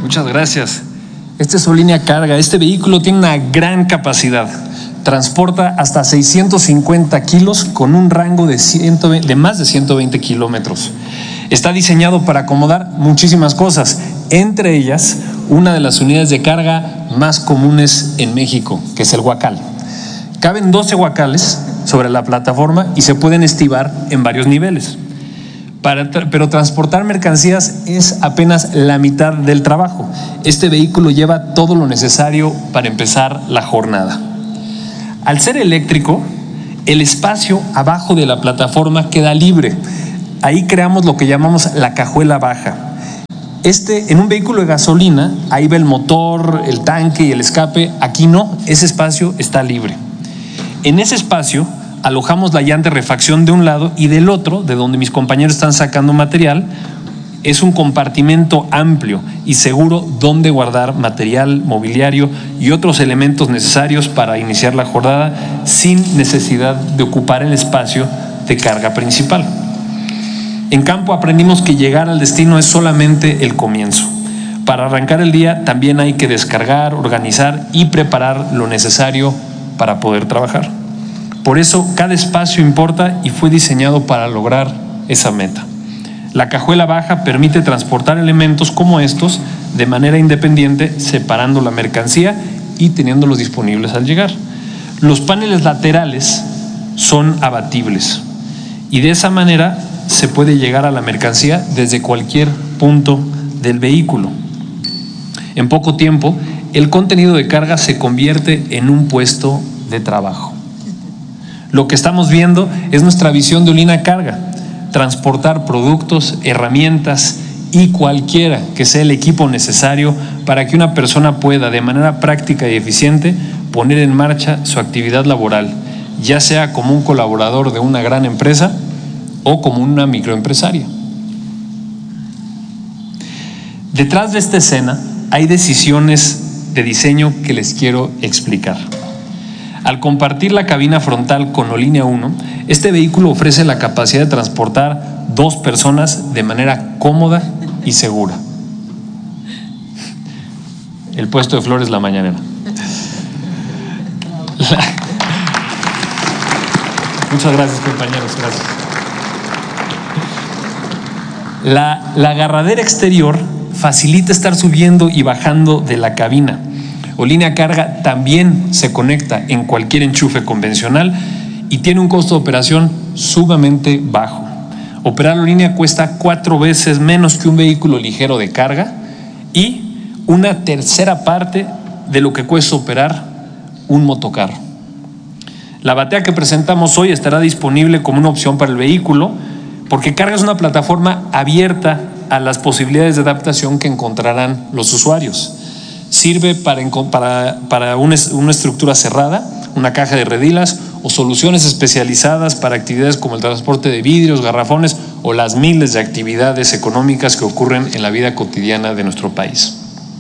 Muchas gracias. Este es Olínea Carga. Este vehículo tiene una gran capacidad. Transporta hasta 650 kilos con un rango de más de 120 kilómetros. Está diseñado para acomodar muchísimas cosas, entre ellas una de las unidades de carga más comunes en México, que es el huacal. Caben 12 huacales sobre la plataforma y se pueden estivar en varios niveles. Pero transportar mercancías es apenas la mitad del trabajo. Este vehículo lleva todo lo necesario para empezar la jornada. Al ser eléctrico, el espacio abajo de la plataforma queda libre. Ahí creamos lo que llamamos la cajuela baja. En un vehículo de gasolina, ahí va el motor, el tanque y el escape. Aquí no, ese espacio está libre. En ese espacio alojamos la llanta de refacción de un lado y del otro, de donde mis compañeros están sacando material, es un compartimento amplio y seguro donde guardar material, mobiliario y otros elementos necesarios para iniciar la jornada sin necesidad de ocupar el espacio de carga principal. En campo aprendimos que llegar al destino es solamente el comienzo. Para arrancar el día también hay que descargar, organizar y preparar lo necesario para poder trabajar. Por eso cada espacio importa y fue diseñado para lograr esa meta. La cajuela baja permite transportar elementos como estos de manera independiente, separando la mercancía y teniéndolos disponibles al llegar. Los paneles laterales son abatibles y de esa manera se puede llegar a la mercancía desde cualquier punto del vehículo. En poco tiempo, el contenido de carga se convierte en un puesto de trabajo. Lo que estamos viendo es nuestra visión de Olínea Carga: transportar productos, herramientas y cualquiera que sea el equipo necesario para que una persona pueda de manera práctica y eficiente poner en marcha su actividad laboral, ya sea como un colaborador de una gran empresa o como una microempresaria. Detrás de esta escena hay decisiones de diseño que les quiero explicar. Al compartir la cabina frontal con Olínea 1, este vehículo ofrece la capacidad de transportar 2 personas de manera cómoda y segura. El puesto de flores La Mañanera. Muchas gracias, compañeros. Gracias. La agarradera exterior facilita estar subiendo y bajando de la cabina. Olínea Carga también se conecta en cualquier enchufe convencional y tiene un costo de operación sumamente bajo. Operar la Olínea cuesta 4 veces menos que un vehículo ligero de carga y una tercera parte de lo que cuesta operar un motocarro. La batea que presentamos hoy estará disponible como una opción para el vehículo porque Carga es una plataforma abierta a las posibilidades de adaptación que encontrarán los usuarios. Sirve para una estructura cerrada, una caja de redilas o soluciones especializadas para actividades como el transporte de vidrios, garrafones o las miles de actividades económicas que ocurren en la vida cotidiana de nuestro país.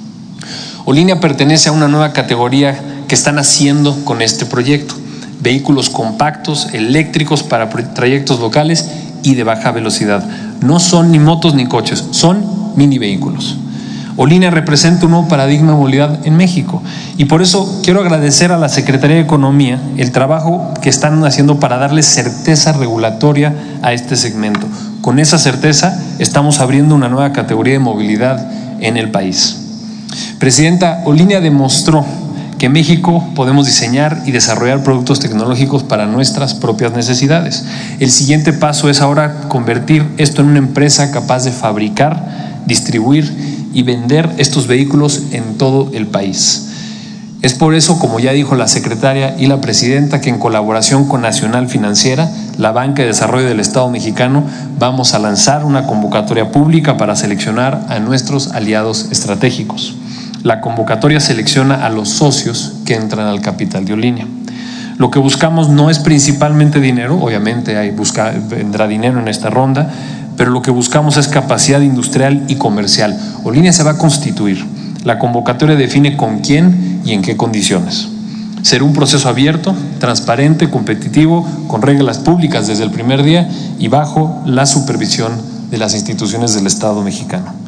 Olínea pertenece a una nueva categoría que están haciendo con este proyecto: vehículos compactos, eléctricos para trayectos locales y de baja velocidad. No son ni motos ni coches, son mini vehículos. Olínea representa un nuevo paradigma de movilidad en México y por eso quiero agradecer a la Secretaría de Economía el trabajo que están haciendo para darle certeza regulatoria a este segmento. Con esa certeza estamos abriendo una nueva categoría de movilidad en el país. Presidenta, Olínea demostró que en México podemos diseñar y desarrollar productos tecnológicos para nuestras propias necesidades. El siguiente paso es ahora convertir esto en una empresa capaz de fabricar, distribuir y vender estos vehículos en todo el país. Es por eso, como ya dijo la secretaria y la presidenta, que en colaboración con Nacional Financiera, la Banca de Desarrollo del Estado Mexicano, vamos a lanzar una convocatoria pública para seleccionar a nuestros aliados estratégicos. La convocatoria selecciona a los socios que entran al capital de Olínea. Lo que buscamos no es principalmente dinero, obviamente vendrá dinero en esta ronda, pero lo que buscamos es capacidad industrial y comercial. Olínea se va a constituir. La convocatoria define con quién y en qué condiciones. Será un proceso abierto, transparente, competitivo, con reglas públicas desde el primer día y bajo la supervisión de las instituciones del Estado mexicano.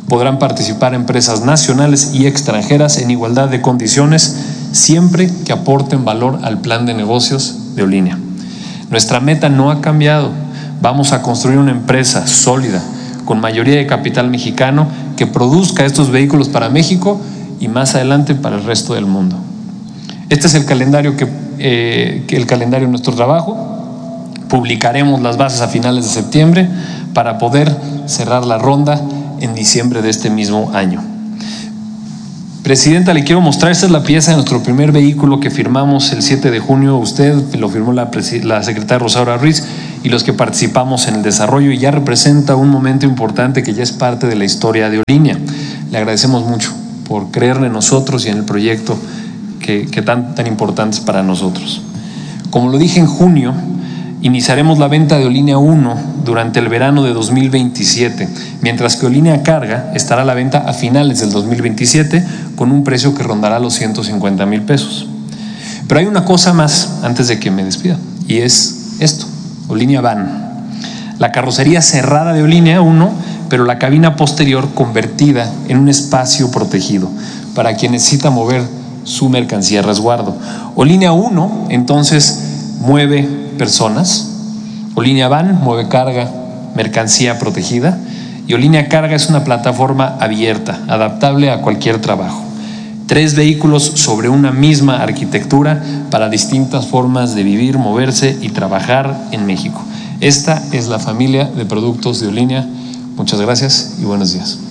Podrán participar empresas nacionales y extranjeras en igualdad de condiciones, siempre que aporten valor al plan de negocios de Olinea. Nuestra meta no ha cambiado. Vamos a construir una empresa sólida, con mayoría de capital mexicano, que produzca estos vehículos para México y más adelante para el resto del mundo. Este es el calendario de nuestro trabajo. Publicaremos las bases a finales de septiembre para poder cerrar la ronda en diciembre de este mismo año. Presidenta, le quiero mostrar, esta es la pieza de nuestro primer vehículo que firmamos el 7 de junio. Usted lo firmó la secretaria Rosaura Ruiz y los que participamos en el desarrollo, y ya representa un momento importante que ya es parte de la historia de Olinea. Le agradecemos mucho por creer en nosotros y en el proyecto que tan importantes para nosotros. Como lo dije en junio, iniciaremos la venta de Olinea 1 durante el verano de 2027, mientras que Olinea Carga estará a la venta a finales del 2027 con un precio que rondará los 150,000 pesos. Pero hay una cosa más antes de que me despida, y es esto: Olinea Van. La carrocería cerrada de Olinea 1, pero la cabina posterior convertida en un espacio protegido para quien necesita mover su mercancía a resguardo. Olinea 1 entonces mueve personas, Olinea Van mueve carga, mercancía protegida, y Olinea Carga es una plataforma abierta, adaptable a cualquier trabajo. 3 vehículos sobre una misma arquitectura para distintas formas de vivir, moverse y trabajar en México. Esta es la familia de productos de Olinea. Muchas gracias y buenos días.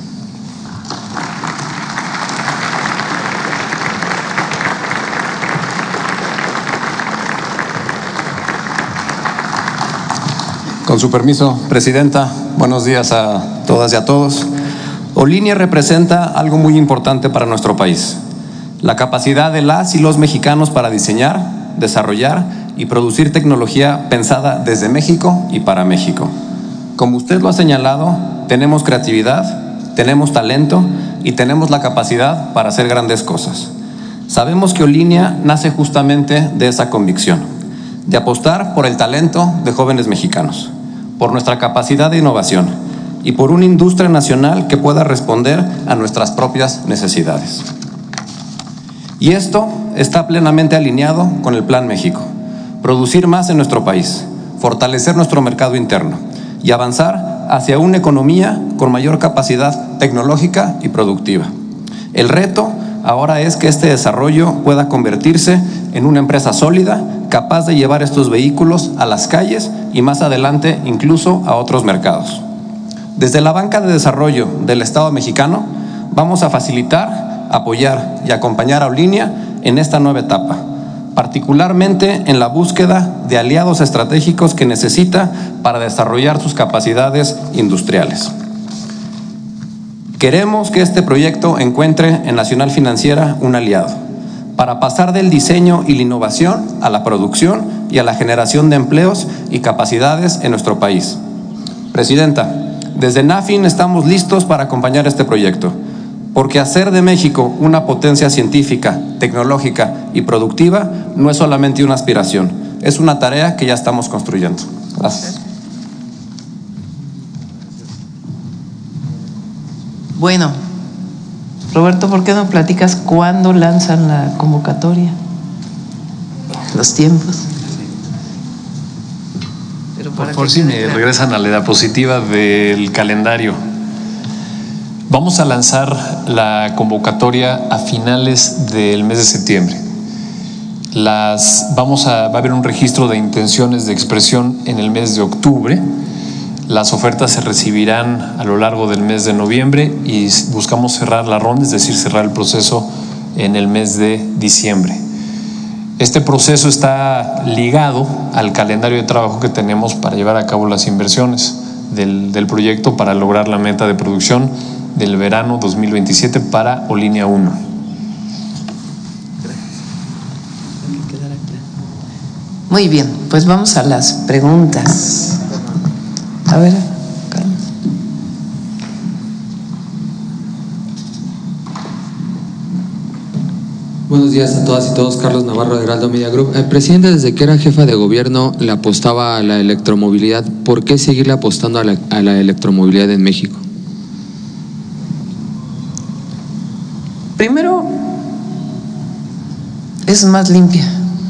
Con su permiso, Presidenta, buenos días a todas y a todos. Olinea representa algo muy importante para nuestro país: la capacidad de las y los mexicanos para diseñar, desarrollar y producir tecnología pensada desde México y para México. Como usted lo ha señalado, tenemos creatividad, tenemos talento y tenemos la capacidad para hacer grandes cosas. Sabemos que Olinea nace justamente de esa convicción, de apostar por el talento de jóvenes mexicanos, por nuestra capacidad de innovación y por una industria nacional que pueda responder a nuestras propias necesidades. Y esto está plenamente alineado con el Plan México: producir más en nuestro país, fortalecer nuestro mercado interno y avanzar hacia una economía con mayor capacidad tecnológica y productiva. El reto ahora es que este desarrollo pueda convertirse en una empresa sólida, capaz de llevar estos vehículos a las calles y más adelante incluso a otros mercados. Desde la banca de desarrollo del Estado mexicano vamos a facilitar, apoyar y acompañar a Olinea en esta nueva etapa, particularmente en la búsqueda de aliados estratégicos que necesita para desarrollar sus capacidades industriales. Queremos que este proyecto encuentre en Nacional Financiera un aliado para pasar del diseño y la innovación a la producción y a la generación de empleos y capacidades en nuestro país. Presidenta, desde NAFIN estamos listos para acompañar este proyecto, porque hacer de México una potencia científica, tecnológica y productiva no es solamente una aspiración, es una tarea que ya estamos construyendo. Gracias. Bueno, Roberto, ¿por qué no platicas cuándo lanzan la convocatoria? Los tiempos. Pero por favor, si me regresan a la diapositiva del calendario. Vamos a lanzar la convocatoria a finales del mes de septiembre. Va a haber un registro de intenciones de expresión en el mes de octubre. Las ofertas se recibirán a lo largo del mes de noviembre y buscamos cerrar la ronda, es decir, cerrar el proceso en el mes de diciembre. Este proceso está ligado al calendario de trabajo que tenemos para llevar a cabo las inversiones del proyecto para lograr la meta de producción del verano 2027 para Olinea 1. Muy bien, pues vamos a las preguntas. A ver, Carlos. Buenos días a todas y todos. Carlos Navarro de Heraldo Media Group. El presidente, desde que era jefa de gobierno, le apostaba a la electromovilidad. ¿Por qué seguirle apostando a la electromovilidad en México? Primero, es más limpia.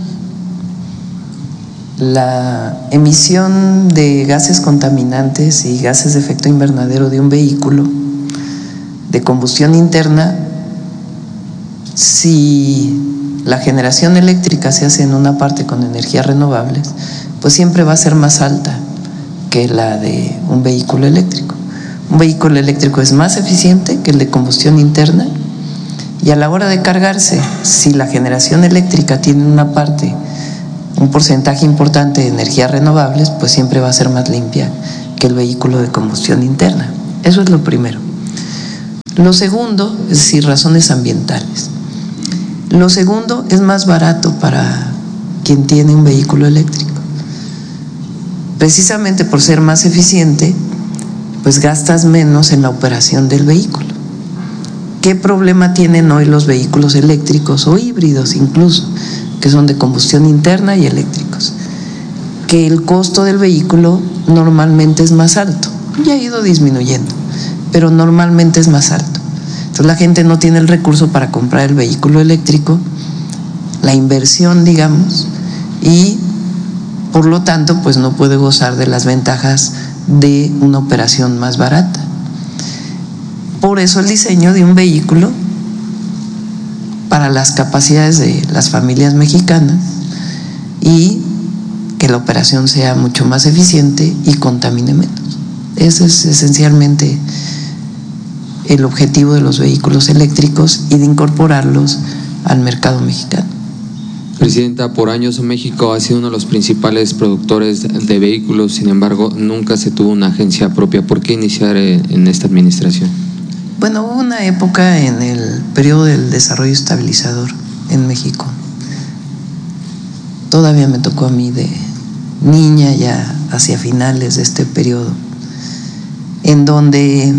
La emisión de gases contaminantes y gases de efecto invernadero de un vehículo de combustión interna, si la generación eléctrica se hace en una parte con energías renovables, pues siempre va a ser más alta que la de un vehículo eléctrico. Un vehículo eléctrico es más eficiente que el de combustión interna, y a la hora de cargarse, si la generación eléctrica tiene una parte, un porcentaje importante de energías renovables, pues siempre va a ser más limpia que el vehículo de combustión interna. Eso es lo primero. Lo segundo, es decir, razones ambientales. Lo segundo, es más barato para quien tiene un vehículo eléctrico. Precisamente por ser más eficiente, pues gastas menos en la operación del vehículo. ¿Qué problema tienen hoy los vehículos eléctricos o híbridos incluso, que son de combustión interna y eléctricos? Que el costo del vehículo normalmente es más alto. Ya ha ido disminuyendo, pero normalmente es más alto. Entonces la gente no tiene el recurso para comprar el vehículo eléctrico, la inversión, digamos, y por lo tanto pues no puede gozar de las ventajas de una operación más barata. Por eso el diseño de un vehículo para las capacidades de las familias mexicanas, y que la operación sea mucho más eficiente y contamine menos. Ese es esencialmente el objetivo de los vehículos eléctricos y de incorporarlos al mercado mexicano. Presidenta, por años México ha sido uno de los principales productores de vehículos, sin embargo, nunca se tuvo una agencia propia. ¿Por qué iniciar en esta administración? Bueno, hubo una época en el periodo del desarrollo estabilizador en México. Todavía me tocó a mí de niña, ya hacia finales de este periodo, en donde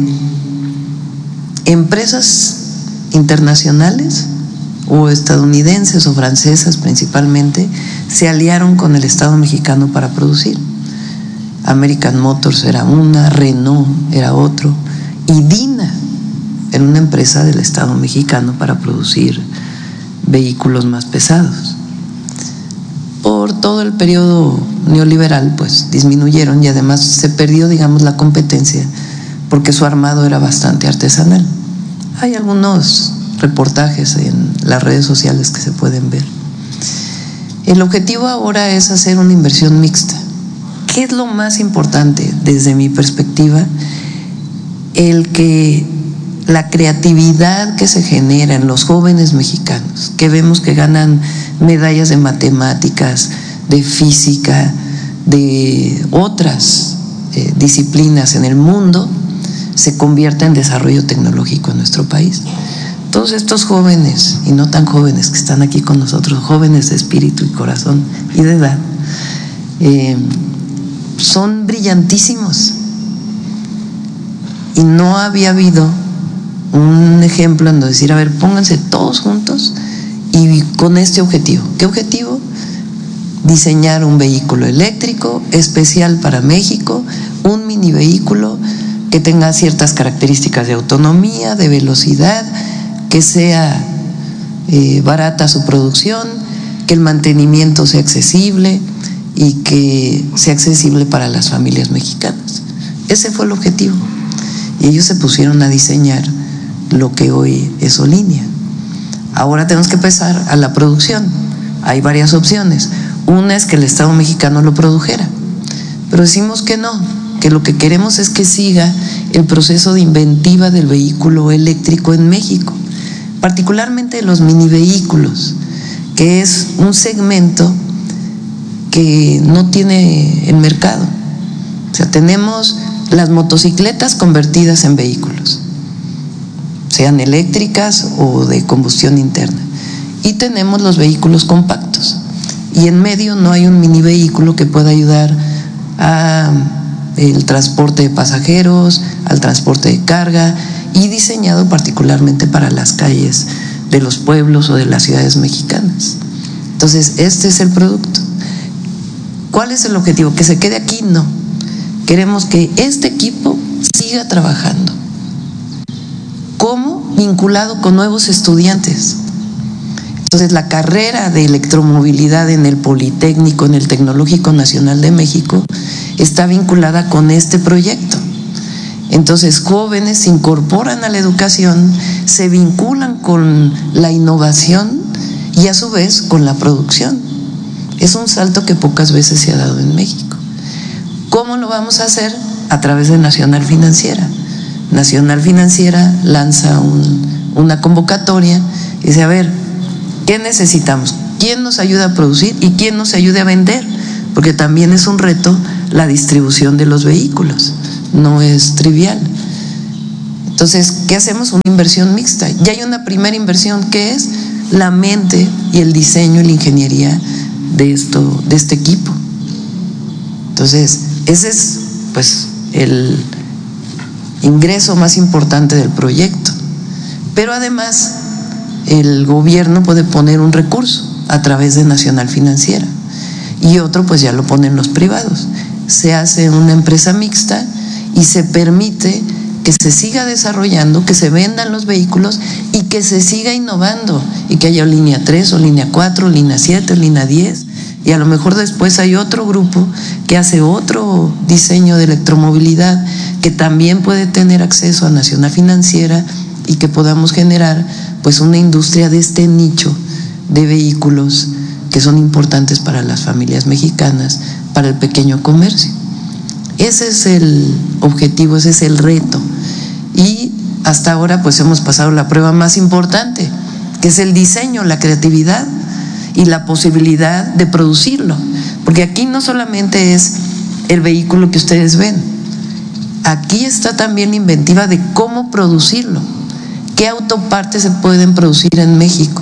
empresas internacionales o estadounidenses o francesas principalmente se aliaron con el Estado mexicano para producir. American Motors era una, Renault era otro, y Dina era una empresa del Estado mexicano para producir vehículos más pesados. Por todo el periodo neoliberal pues disminuyeron, y además se perdió, digamos, la competencia porque su armado era bastante artesanal. Hay algunos reportajes en las redes sociales que se pueden ver. El objetivo ahora es hacer una inversión mixta. ¿Qué es lo más importante desde mi perspectiva? El que la creatividad que se genera en los jóvenes mexicanos, que vemos que ganan medallas de matemáticas, de física, de otras disciplinas en el mundo, se convierta en desarrollo tecnológico en nuestro país. Todos estos jóvenes, y no tan jóvenes que están aquí con nosotros, jóvenes de espíritu y corazón y de edad, son brillantísimos. Y no había habido un ejemplo en donde decir, a ver, pónganse todos juntos y con este objetivo. ¿Qué objetivo? Diseñar un vehículo eléctrico especial para México, un mini vehículo que tenga ciertas características de autonomía, de velocidad, que sea barata su producción, que el mantenimiento sea accesible y que sea accesible para las familias mexicanas. Ese fue el objetivo. Y ellos se pusieron a diseñar lo que hoy es Olinia. Ahora tenemos que pasar a la producción. Hay varias opciones. Una es que el Estado mexicano lo produjera, pero decimos que no, que lo que queremos es que siga el proceso de inventiva del vehículo eléctrico en México, particularmente los mini vehículos, que es un segmento que no tiene el mercado. O sea, tenemos las motocicletas convertidas en vehículos, sean eléctricas o de combustión interna, y tenemos los vehículos compactos, y en medio no hay un mini vehículo que pueda ayudar a el transporte de pasajeros, al transporte de carga, y diseñado particularmente para las calles de los pueblos o de las ciudades mexicanas. Entonces, este es el producto. ¿Cuál es el objetivo? ¿Que se quede aquí? No. Queremos que este equipo siga trabajando ¿Cómo? Vinculado con nuevos estudiantes. Entonces, la carrera de electromovilidad en el Politécnico, en el Tecnológico Nacional de México, está vinculada con este proyecto. Entonces, jóvenes se incorporan a la educación, se vinculan con la innovación y a su vez con la producción. Es un salto que pocas veces se ha dado en México. ¿Cómo lo vamos a hacer? A través de Nacional Financiera. Nacional Financiera lanza una convocatoria y dice, a ver, ¿qué necesitamos? ¿Quién nos ayuda a producir y quién nos ayude a vender? Porque también es un reto la distribución de los vehículos, no es trivial. Entonces, ¿qué hacemos? Una inversión mixta. Ya hay una primera inversión que es la mente y el diseño y la ingeniería de este equipo. Entonces, ese es pues el ingreso más importante del proyecto. Pero además, el gobierno puede poner un recurso a través de Nacional Financiera y otro pues ya lo ponen los privados. Se hace una empresa mixta y se permite que se siga desarrollando, que se vendan los vehículos y que se siga innovando y que haya línea 3 o línea 4, línea 7, línea 10 y a lo mejor después hay otro grupo que hace otro diseño de electromovilidad que también puede tener acceso a Nacional Financiera y que podamos generar pues una industria de este nicho de vehículos que son importantes para las familias mexicanas, para el pequeño comercio. Ese es el objetivo, ese es el reto. Y hasta ahora pues hemos pasado la prueba más importante, que es el diseño, la creatividad y la posibilidad de producirlo. Porque aquí no solamente es el vehículo que ustedes ven, aquí está también la inventiva de cómo producirlo. ¿Qué autopartes se pueden producir en México?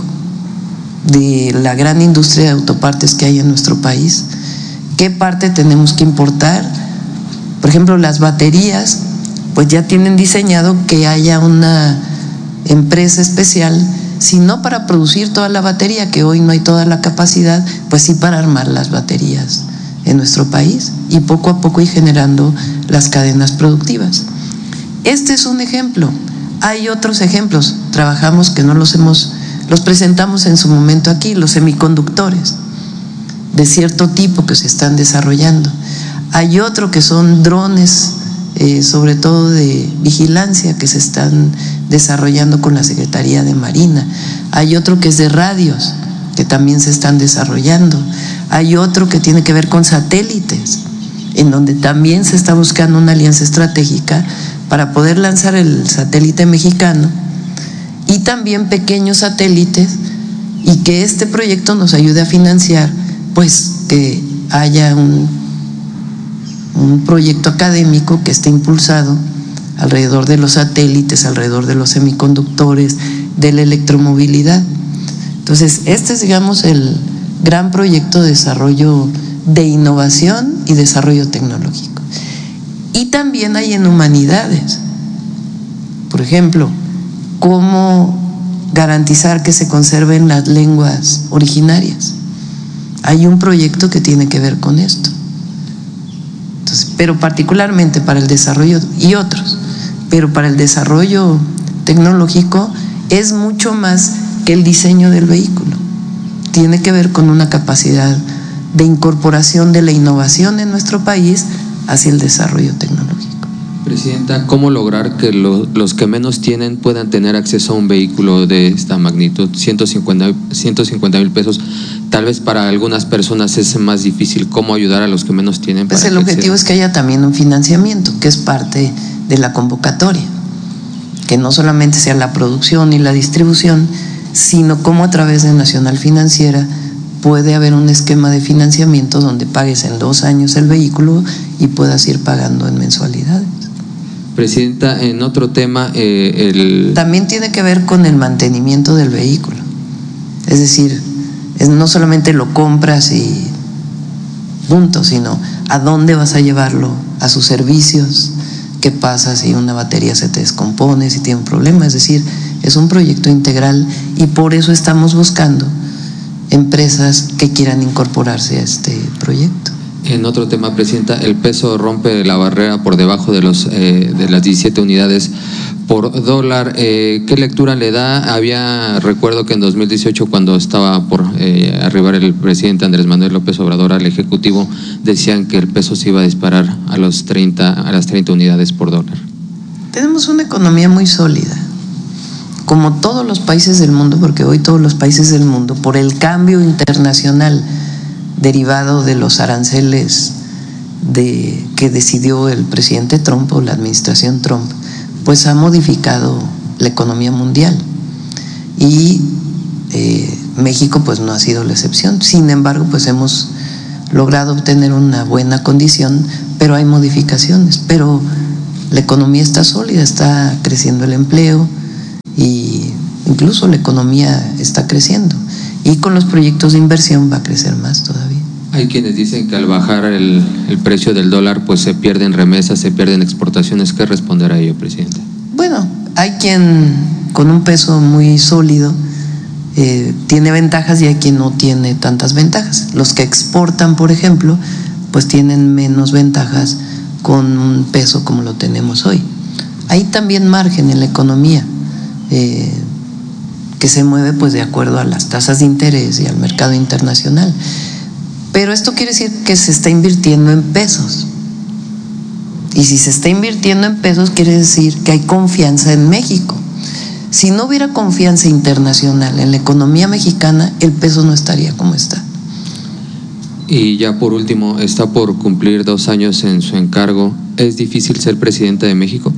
De la gran industria de autopartes que hay en nuestro país. ¿Qué parte tenemos que importar? Por ejemplo, las baterías, pues ya tienen diseñado que haya una empresa especial, si no para producir toda la batería, que hoy no hay toda la capacidad, pues sí para armar las baterías en nuestro país y poco a poco ir generando las cadenas productivas. Este es un ejemplo. Hay otros ejemplos, trabajamos que no los presentamos en su momento aquí, los semiconductores de cierto tipo que se están desarrollando. Hay otro que son drones, sobre todo de vigilancia, que se están desarrollando con la Secretaría de Marina. Hay otro que es de radios, que también se están desarrollando. Hay otro que tiene que ver con satélites, en donde también se está buscando una alianza estratégica para poder lanzar el satélite mexicano y también pequeños satélites, y que este proyecto nos ayude a financiar, pues que haya un proyecto académico que esté impulsado alrededor de los satélites, alrededor de los semiconductores, de la electromovilidad. Entonces, este es, digamos, el gran proyecto de desarrollo de innovación y desarrollo tecnológico. Y también hay en humanidades, por ejemplo, cómo garantizar que se conserven las lenguas originarias. Hay un proyecto que tiene que ver con esto. Entonces, pero particularmente para el desarrollo, y otros, pero para el desarrollo tecnológico es mucho más que el diseño del vehículo. Tiene que ver con una capacidad de incorporación de la innovación en nuestro país hacia el desarrollo tecnológico. Presidenta, ¿cómo lograr que los que menos tienen puedan tener acceso a un vehículo de esta magnitud? 150,000 pesos, tal vez para algunas personas es más difícil. ¿Cómo ayudar a los que menos tienen? Pues el objetivo es que haya también un financiamiento, que es parte de la convocatoria, que no solamente sea la producción y la distribución, sino cómo a través de Nacional Financiera puede haber un esquema de financiamiento donde pagues en 2 años el vehículo y puedas ir pagando en mensualidades. Presidenta, en otro tema, también tiene que ver con el mantenimiento del vehículo. Es decir, no solamente lo compras y punto, sino a dónde vas a llevarlo, a sus servicios, qué pasa si una batería se te descompone, si tiene un problema. Es decir, es un proyecto integral y por eso estamos buscando empresas que quieran incorporarse a este proyecto. En otro tema, Presidenta, el peso rompe la barrera por debajo de las 17 unidades por dólar. ¿Qué lectura le da? Recuerdo que en 2018, cuando estaba por arribar el presidente Andrés Manuel López Obrador al Ejecutivo, decían que el peso se iba a disparar a las 30 unidades por dólar. Tenemos una economía muy sólida, como todos los países del mundo, porque hoy todos los países del mundo, por el cambio internacional derivado de los aranceles que decidió el presidente Trump o la administración Trump, pues ha modificado la economía mundial y México pues no ha sido la excepción. Sin embargo, pues hemos logrado obtener una buena condición, pero hay modificaciones, pero la economía está sólida, está creciendo el empleo y incluso la economía está creciendo. Y con los proyectos de inversión va a crecer más todavía. Hay quienes dicen que al bajar el precio del dólar, pues se pierden remesas, se pierden exportaciones. ¿Qué responder a ello, presidente? Bueno, hay quien con un peso muy sólido tiene ventajas y hay quien no tiene tantas ventajas. Los que exportan, por ejemplo, pues tienen menos ventajas con un peso como lo tenemos hoy. Hay también margen en la economía que se mueve pues de acuerdo a las tasas de interés y al mercado internacional. Pero esto quiere decir que se está invirtiendo en pesos. Y si se está invirtiendo en pesos, quiere decir que hay confianza en México. Si no hubiera confianza internacional en la economía mexicana, el peso no estaría como está. Y ya por último, está por cumplir 2 años en su encargo. ¿Es difícil ser presidente de México?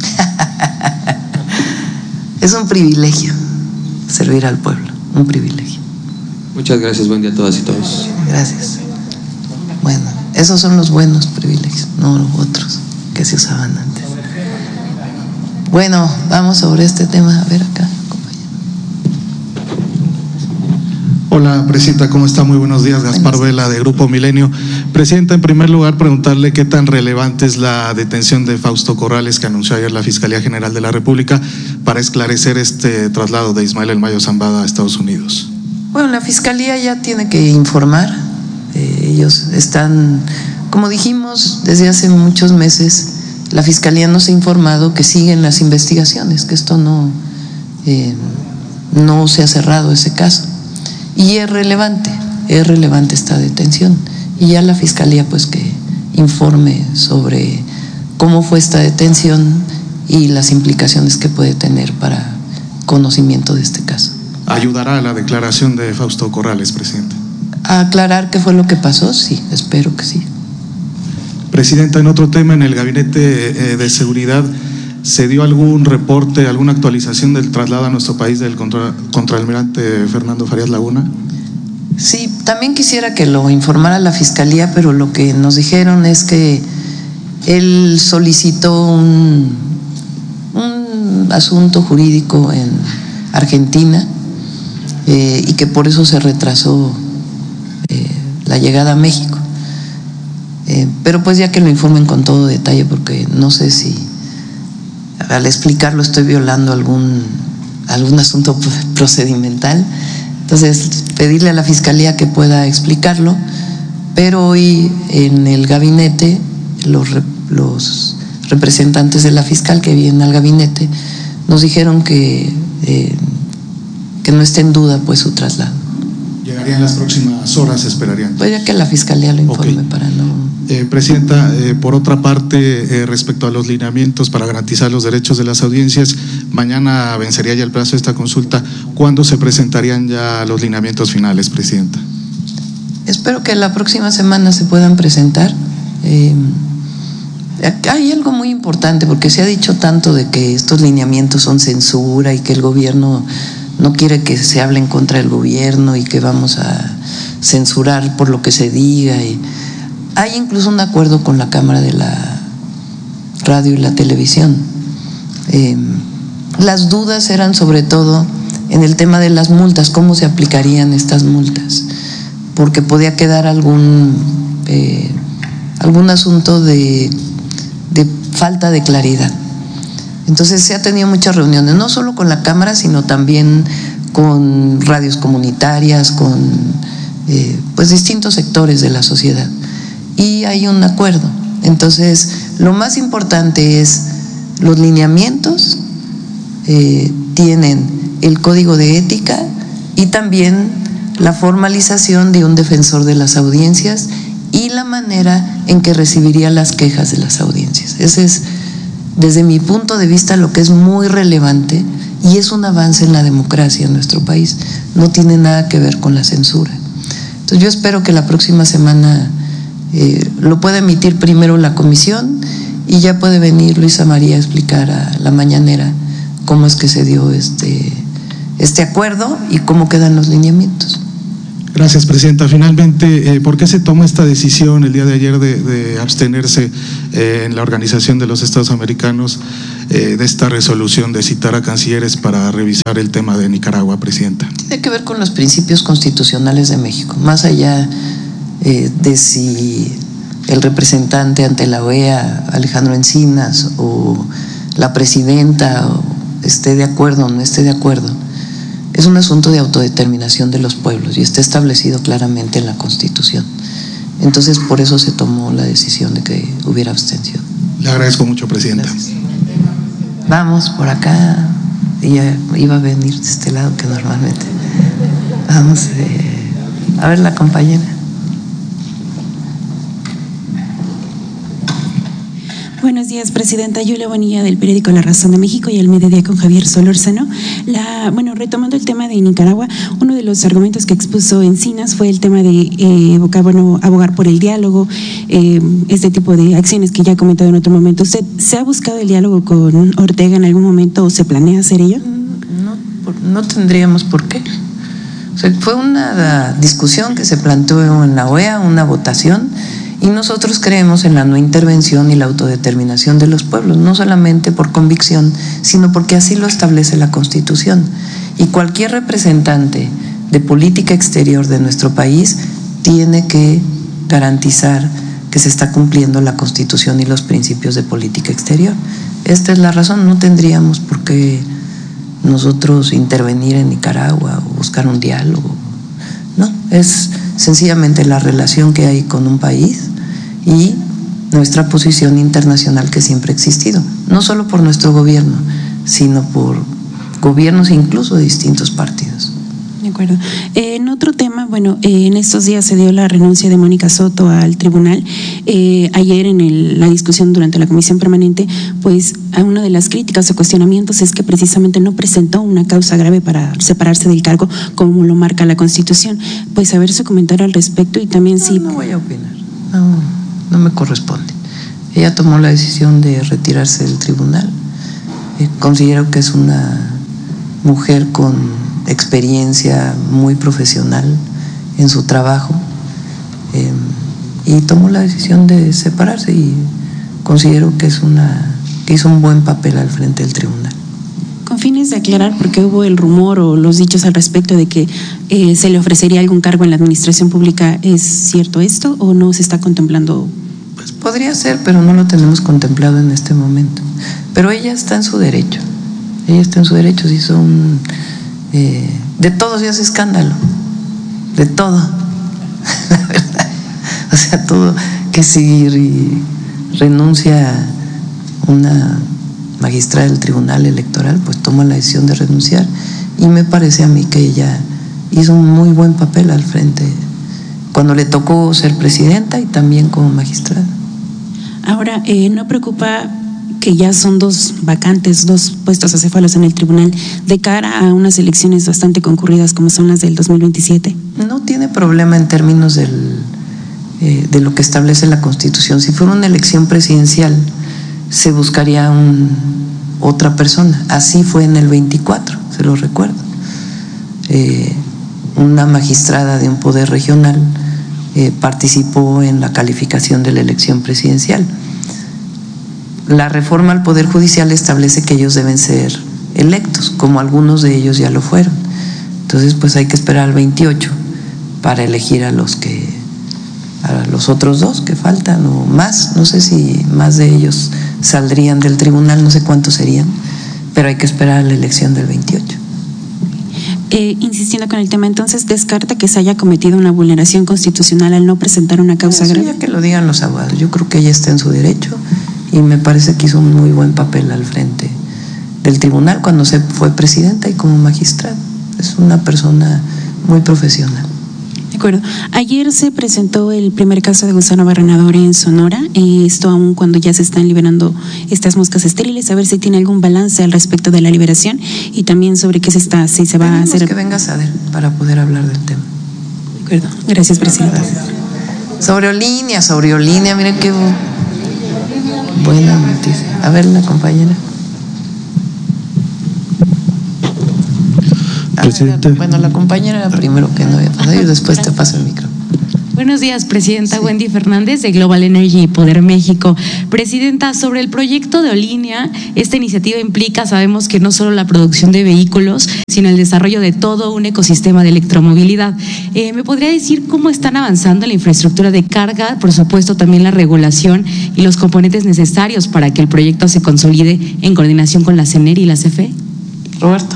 Es un privilegio servir al pueblo, un privilegio. Muchas gracias, buen día a todas y todos. Gracias. Bueno, esos son los buenos privilegios, no los otros que se usaban antes. Bueno, vamos sobre este tema. A ver acá, compañero. Hola, Presidenta, ¿cómo está? Muy buenos días. Gaspar Vela, de Grupo Milenio. Presidenta, en primer lugar, preguntarle qué tan relevante es la detención de Fausto Corrales que anunció ayer la Fiscalía General de la República para esclarecer este traslado de Ismael El Mayo Zambada a Estados Unidos. Bueno, la Fiscalía ya tiene que informar. Ellos están, como dijimos, desde hace muchos meses, la Fiscalía nos ha informado que siguen las investigaciones, que esto no se ha cerrado ese caso. Y es relevante esta detención. Y ya la Fiscalía pues que informe sobre cómo fue esta detención y las implicaciones que puede tener para conocimiento de este caso. ¿Ayudará a la declaración de Fausto Corrales, Presidenta? ¿A aclarar qué fue lo que pasó? Sí, espero que sí. Presidenta, en otro tema, en el Gabinete de Seguridad, ¿se dio algún reporte, alguna actualización del traslado a nuestro país del contraalmirante Fernando Farías Laguna? Sí, también quisiera que lo informara la Fiscalía, pero lo que nos dijeron es que él solicitó un asunto jurídico en Argentina y que por eso se retrasó la llegada a México. Pero pues ya que lo informen con todo detalle, porque no sé si al explicarlo estoy violando algún asunto procedimental. Entonces, pedirle a la Fiscalía que pueda explicarlo, pero hoy en el gabinete los representantes de la fiscal que vienen al gabinete nos dijeron que no esté en duda pues su traslado. ¿Llegaría en las próximas horas, esperarían? Pues ya que la Fiscalía lo informe, okay. Para no… Presidenta, por otra parte, respecto a los lineamientos para garantizar los derechos de las audiencias, mañana vencería ya el plazo de esta consulta. ¿Cuándo se presentarían ya los lineamientos finales, Presidenta? Espero que la próxima semana se puedan presentar. Hay algo muy importante, porque se ha dicho tanto de que estos lineamientos son censura y que el gobierno no quiere que se hable en contra del gobierno y que vamos a censurar por lo que se diga. Hay incluso un acuerdo con la Cámara de la Radio y la Televisión. Las dudas eran sobre todo en el tema de las multas, cómo se aplicarían estas multas, porque podía quedar algún asunto de falta de claridad. Entonces se ha tenido muchas reuniones, no solo con la Cámara, sino también con radios comunitarias, con pues distintos sectores de la sociedad. y hay un acuerdo. Entonces, lo más importante es los lineamientos, tienen el código de ética y también la formalización de un defensor de las audiencias y la manera en que recibiría las quejas de las audiencias. Ese es, desde mi punto de vista, lo que es muy relevante y es un avance en la democracia en nuestro país. No tiene nada que ver con la censura. Entonces yo espero que la próxima semana lo pueda emitir primero la comisión y ya puede venir Luisa María a explicar a la mañanera cómo es que se dio este acuerdo y cómo quedan los lineamientos. Gracias, presidenta. Finalmente, ¿por qué se toma esta decisión el día de ayer de abstenerse en la Organización de los Estados Americanos de esta resolución de citar a cancilleres para revisar el tema de Nicaragua, presidenta? Tiene que ver con los principios constitucionales de México, más allá de si el representante ante la OEA, Alejandro Encinas, o la presidenta esté de acuerdo o no esté de acuerdo. Es un asunto de autodeterminación de los pueblos y está establecido claramente en la Constitución. Entonces, por eso se tomó la decisión de que hubiera abstención. Le agradezco mucho, presidenta. Gracias. Vamos por acá. Ella iba a venir de este lado que normalmente. Vamos a ver la compañera. Buenos días, presidenta. Yulia Bonilla, del periódico La Razón de México, y El Mediodía con Javier Solórzano. Retomando el tema de Nicaragua, uno de los argumentos que expuso Encinas fue el tema de abogar por el diálogo, este tipo de acciones que ya he comentado en otro momento. ¿Usted se ha buscado el diálogo con Ortega en algún momento o se planea hacer ello? No tendríamos por qué. O sea, fue una discusión que se planteó en la OEA, una votación. Y nosotros creemos en la no intervención y la autodeterminación de los pueblos, no solamente por convicción, sino porque así lo establece la Constitución. Y cualquier representante de política exterior de nuestro país tiene que garantizar que se está cumpliendo la Constitución y los principios de política exterior. Esta es la razón, no tendríamos por qué nosotros intervenir en Nicaragua o buscar un diálogo. No, es sencillamente la relación que hay con un país y nuestra posición internacional que siempre ha existido, no solo por nuestro gobierno, sino por gobiernos incluso de distintos partidos. De acuerdo. En otro tema, en estos días se dio la renuncia de Mónica Soto al tribunal. Ayer en la discusión durante la comisión permanente, pues una de las críticas o cuestionamientos es que precisamente no presentó una causa grave para separarse del cargo como lo marca la Constitución. Pues a ver su comentario al respecto y también si… No voy a opinar, no me corresponde. Ella tomó la decisión de retirarse del tribunal. Considero que es una mujer con experiencia muy profesional en su trabajo y tomó la decisión de separarse y considero que hizo un buen papel al frente del tribunal. Con fines de aclarar, porque hubo el rumor o los dichos al respecto de que se le ofrecería algún cargo en la administración pública, ¿es cierto esto o no se está contemplando? Pues podría ser, pero no lo tenemos contemplado en este momento. Pero ella está en su derecho. Se hizo de todo se hace escándalo, de todo, la verdad. O sea, todo, que si renuncia una magistrada del Tribunal Electoral, pues toma la decisión de renunciar. Y me parece a mí que ella hizo un muy buen papel al frente, cuando le tocó ser presidenta y también como magistrada. Ahora, ¿no preocupa que ya son dos vacantes, dos puestos acéfalos en el tribunal de cara a unas elecciones bastante concurridas como son las del 2027? No tiene problema en términos de lo que establece la Constitución. Si fuera una elección presidencial, se buscaría otra persona. Así fue en el 24, se lo recuerdo. Una magistrada de un poder regional participó en la calificación de la elección presidencial. La reforma al Poder Judicial establece que ellos deben ser electos, como algunos de ellos ya lo fueron. Entonces, pues hay que esperar al 28 para elegir a los otros dos que faltan, o más, no sé si más de ellos saldrían del tribunal, no sé cuántos serían, pero hay que esperar a la elección del 28. Insistiendo con el tema, entonces descarta que se haya cometido una vulneración constitucional al no presentar una causa grave. Ya que lo digan los abogados, yo creo que ella está en su derecho y me parece que hizo un muy buen papel al frente del tribunal cuando se fue presidenta y como magistrada. Es una persona muy profesional. De acuerdo. Ayer se presentó el primer caso de gusano barrenador en Sonora, esto aún cuando ya se están liberando estas moscas estériles, a ver si tiene algún balance al respecto de la liberación y también sobre qué si se va a hacer. Que venga Sader para poder hablar del tema. De acuerdo. Gracias, presidenta. Sobre Olínea, miren qué buena noticia. A ver, la compañera. Presidente. Bueno, la compañera era primero que no había pasado y después te paso el micrófono. Buenos días, Presidenta. Sí. Wendy Fernández, de Global Energy y Poder México. Presidenta, sobre el proyecto de Olínea, esta iniciativa implica, sabemos que no solo la producción de vehículos, sino el desarrollo de todo un ecosistema de electromovilidad. ¿Me podría decir cómo están avanzando en la infraestructura de carga, por supuesto también la regulación y los componentes necesarios para que el proyecto se consolide en coordinación con la CNER y la CFE? Roberto.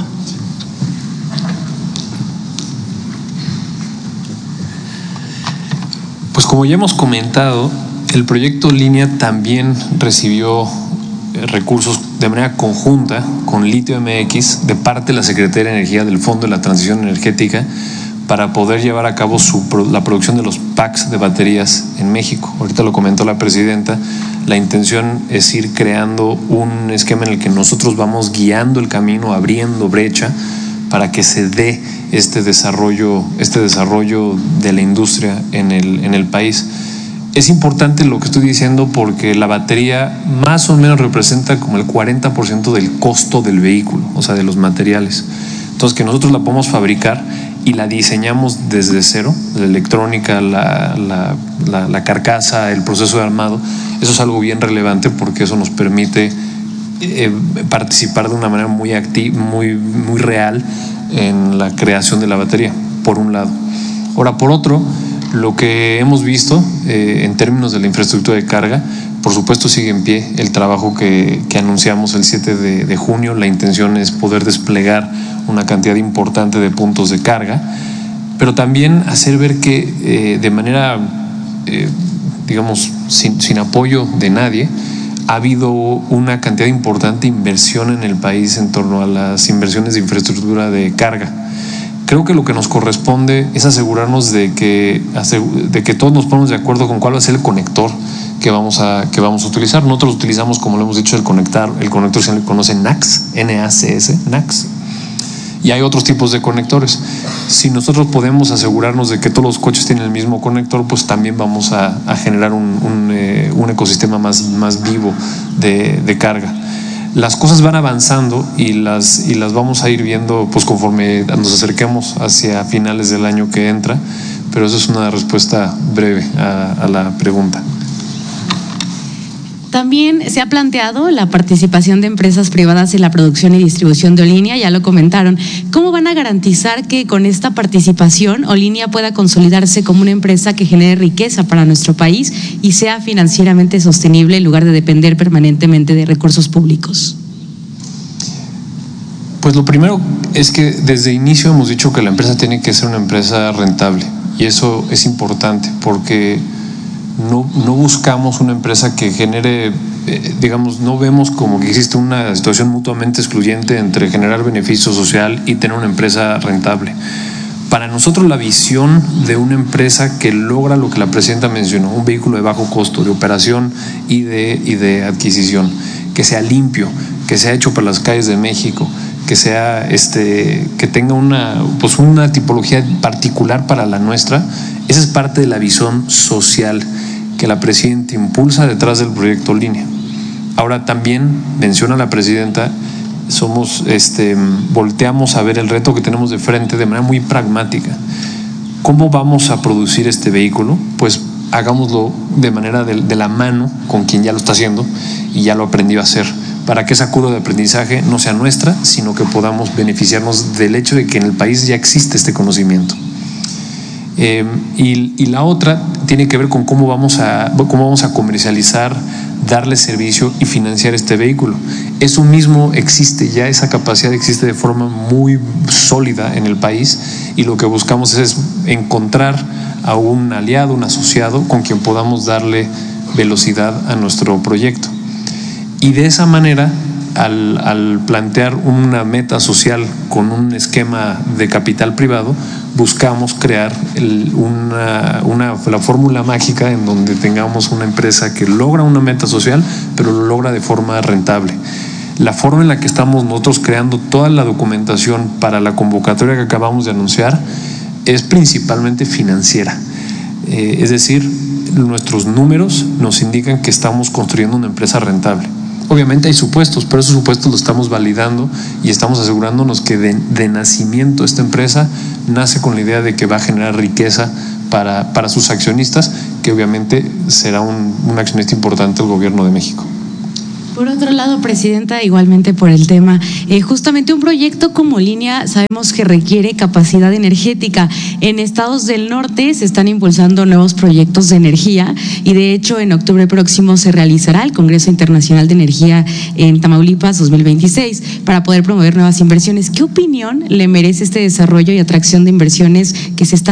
Pues como ya hemos comentado, el proyecto Línea también recibió recursos de manera conjunta con Litio MX de parte de la Secretaría de Energía del Fondo de la Transición Energética para poder llevar a cabo la producción de los packs de baterías en México. Ahorita lo comentó la presidenta, la intención es ir creando un esquema en el que nosotros vamos guiando el camino, abriendo brecha para que se dé este desarrollo de la industria en el país. Es importante lo que estoy diciendo porque la batería más o menos representa como el 40% del costo del vehículo, o sea, de los materiales. Entonces, que nosotros la podemos fabricar y la diseñamos desde cero, la electrónica, la carcasa, el proceso de armado, eso es algo bien relevante porque eso nos permite participar de una manera muy activa, muy real en la creación de la batería, por un lado. Ahora, por otro, lo que hemos visto en términos de la infraestructura de carga, por supuesto sigue en pie el trabajo que anunciamos el 7 de junio. La intención es poder desplegar una cantidad importante de puntos de carga, pero también hacer ver que de manera, digamos, sin apoyo de nadie, ha habido una cantidad importante de inversión en el país en torno a las inversiones de infraestructura de carga. Creo que lo que nos corresponde es asegurarnos de que todos nos ponemos de acuerdo con cuál va a ser el conector que vamos a utilizar. Nosotros utilizamos, como lo hemos dicho, el conector se le conoce NACS, NACS, y hay otros tipos de conectores. Si nosotros podemos asegurarnos de que todos los coches tienen el mismo conector, pues también vamos a generar un ecosistema más vivo de carga. Las cosas van avanzando y las vamos a ir viendo pues conforme nos acerquemos hacia finales del año que entra, pero eso es una respuesta breve a la pregunta. También se ha planteado la participación de empresas privadas en la producción y distribución de Olínea, ya lo comentaron. ¿Cómo van a garantizar que con esta participación Olínea pueda consolidarse como una empresa que genere riqueza para nuestro país y sea financieramente sostenible en lugar de depender permanentemente de recursos públicos? Pues lo primero es que desde inicio hemos dicho que la empresa tiene que ser una empresa rentable y eso es importante porque no buscamos una empresa que genere, digamos, no vemos como que existe una situación mutuamente excluyente entre generar beneficio social y tener una empresa rentable. Para nosotros la visión de una empresa que logra lo que la presidenta mencionó, un vehículo de bajo costo de operación y de adquisición, que sea limpio, que sea hecho para las calles de México, que sea que tenga una tipología particular para la nuestra. Esa es parte de la visión social que la presidenta impulsa detrás del proyecto Línea. Ahora también menciona la presidenta, volteamos a ver el reto que tenemos de frente de manera muy pragmática. ¿Cómo vamos a producir este vehículo? Pues hagámoslo de manera de la mano con quien ya lo está haciendo y ya lo aprendió a hacer, para que esa curva de aprendizaje no sea nuestra, sino que podamos beneficiarnos del hecho de que en el país ya existe este conocimiento. Y la otra tiene que ver con cómo vamos a comercializar darle servicio y financiar este vehículo. Eso mismo existe ya, esa capacidad existe de forma muy sólida en el país, y lo que buscamos es encontrar a un aliado, un asociado con quien podamos darle velocidad a nuestro proyecto. Y de esa manera, al plantear una meta social con un esquema de capital privado, buscamos crear la fórmula mágica en donde tengamos una empresa que logra una meta social, pero lo logra de forma rentable. La forma en la que estamos nosotros creando toda la documentación para la convocatoria que acabamos de anunciar es principalmente financiera. Es decir, nuestros números nos indican que estamos construyendo una empresa rentable. Obviamente hay supuestos, pero esos supuestos los estamos validando y estamos asegurándonos que de nacimiento esta empresa nace con la idea de que va a generar riqueza para sus accionistas, que obviamente será un accionista importante el gobierno de México. Por otro lado, Presidenta, igualmente por el tema, justamente un proyecto como Línea sabemos que requiere capacidad energética. En estados del norte se están impulsando nuevos proyectos de energía y de hecho en octubre próximo se realizará el Congreso Internacional de Energía en Tamaulipas 2026 para poder promover nuevas inversiones. ¿Qué opinión le merece este desarrollo y atracción de inversiones que se está